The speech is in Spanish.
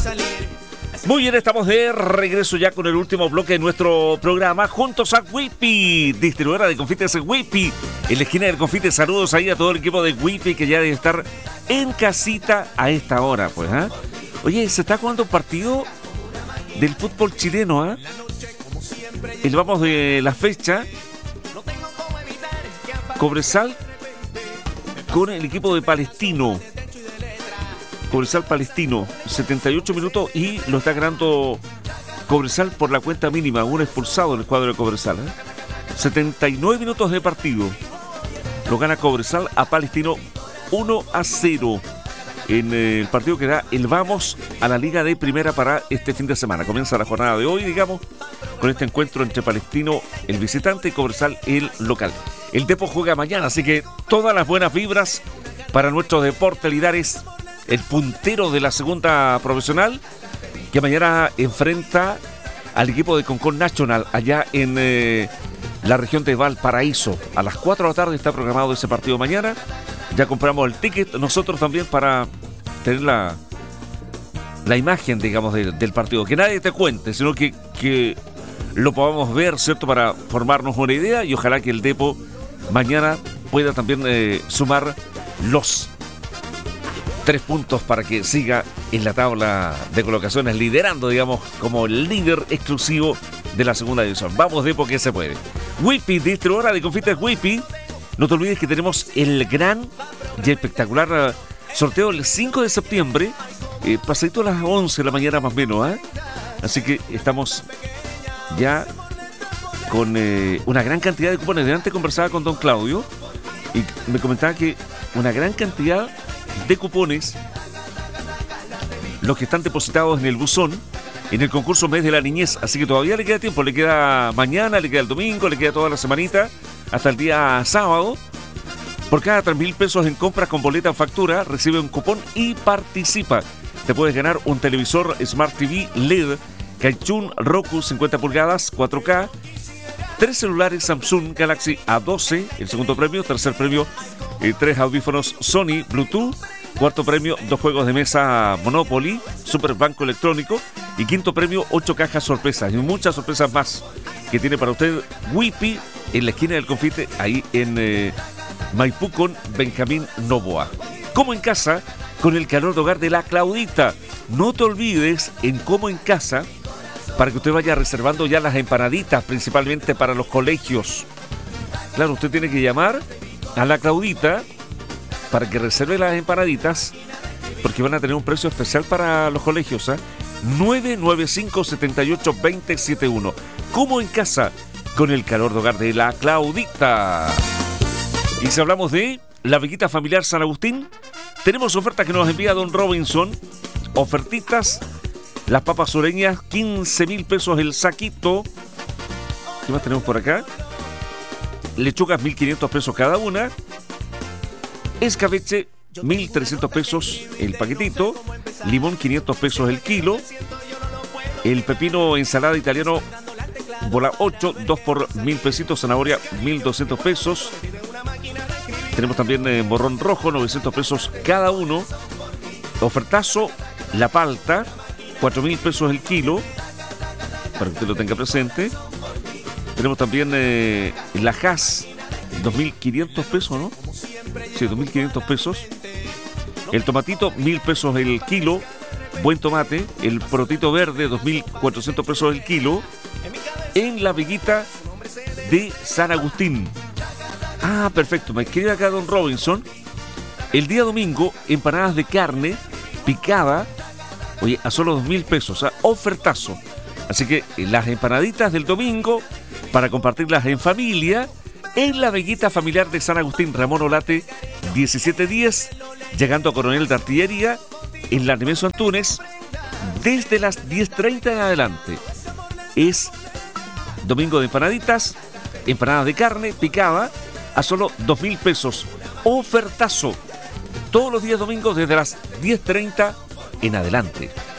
Muy bien, estamos de regreso ya con el último bloque de nuestro programa juntos a Whippy, distribuidora de confites Whippy. En la esquina del confite, saludos ahí a todo el equipo de Whippy que ya debe estar en casita a esta hora, pues, ¿ah? Oye, se está jugando un partido del fútbol chileno, ¿ah? Vamos de la fecha. Cobresal con el equipo de Palestino. Cobresal Palestino, 78 minutos y lo está ganando Cobresal por la cuenta mínima, un expulsado en el cuadro de Cobresal, ¿eh? 79 minutos de partido. Lo gana Cobresal a Palestino 1-0 en el partido que da el vamos a la Liga de Primera para este fin de semana. Comienza la jornada de hoy, digamos, con este encuentro entre Palestino, el visitante, y Cobresal, el local. El Depo juega mañana, así que todas las buenas vibras para nuestro Deportes Linares, el puntero de la segunda profesional, que mañana enfrenta al equipo de Concón Nacional allá en la región de Valparaíso. A las 4 de la tarde está programado ese partido mañana. Ya compramos el ticket nosotros también para tener la imagen, digamos, del partido. Que nadie te cuente, sino que lo podamos ver, ¿cierto? Para formarnos una idea y ojalá que el Depo mañana pueda también sumar los 3 puntos para que siga en la tabla de colocaciones, liderando, digamos, como el líder exclusivo de la segunda división. Vamos, Depo, que se puede. Whippy, distribuidora de confites Whippy. No te olvides que tenemos el gran y espectacular sorteo el 5 de septiembre, pasadito a las 11 de la mañana más o menos, ¿eh? Así que estamos ya con una gran cantidad de cupones. De antes conversaba con don Claudio y me comentaba que una gran cantidad de cupones los que están depositados en el buzón en el concurso Mes de la Niñez, así que todavía le queda tiempo, le queda mañana, le queda el domingo, le queda toda la semanita hasta el día sábado. Por cada 3,000 pesos en compras con boleta o factura recibe un cupón y participa. Te puedes ganar un televisor Smart TV LED Kaichun Roku 50 pulgadas 4K, 3 celulares Samsung Galaxy A12, el segundo premio. Tercer premio, 3 audífonos Sony Bluetooth. Cuarto premio, 2 juegos de mesa Monopoly, Super Banco Electrónico. Y quinto premio, 8 cajas sorpresas y muchas sorpresas más que tiene para usted Whippy en la esquina del confite, ahí en Maipú con Benjamín Novoa. Como en casa, con el calor de hogar de la Claudita. No te olvides en Como en Casa, para que usted vaya reservando ya las empanaditas, principalmente para los colegios. Claro, usted tiene que llamar a la Claudita para que reserve las empanaditas, porque van a tener un precio especial para los colegios, ¿eh? 995-78-2071. Como en casa, con el calor de hogar de la Claudita. Y si hablamos de la Veguita Familiar San Agustín, tenemos ofertas que nos envía don Robinson. Ofertitas, las papas sureñas, 15,000 pesos el saquito. ¿Qué más tenemos por acá? Lechugas, 1,500 pesos cada una. Escabeche, 1,300 pesos el paquetito. Limón, 500 pesos el kilo. El pepino ensalada italiano bola 8, 2 por 1,000 pesitos. Zanahoria, 1,200 pesos. Tenemos también morrón rojo, 900 pesos cada uno. Ofertazo, la palta, 4,000 pesos el kilo, para que usted lo tenga presente. Tenemos también la Hass, 2,500 pesos, ¿no? Sí, 2,500 pesos. El tomatito, 1,000 pesos el kilo. Buen tomate. El protito verde, 2,400 pesos el kilo. En la Veguita de San Agustín. Ah, perfecto. Me escribe acá don Robinson. El día domingo, empanadas de carne picada, oye, a solo 2,000 pesos. O sea, ofertazo. Así que las empanaditas del domingo, para compartirlas en familia, en la Veguita Familiar de San Agustín, Ramón Olate, 1710, llegando a Coronel de Artillería, en la Nemesio Antunes, desde las 10:30 en adelante. Es domingo de empanaditas, empanadas de carne picada, a solo 2,000 pesos. Ofertazo. Todos los días domingos desde las 10:30 en adelante.